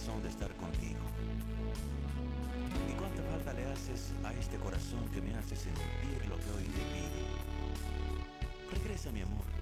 razón de estar contigo. ¿Y cuánta falta le haces a este corazón que me hace sentir lo que hoy te pido? Regresa, mi amor.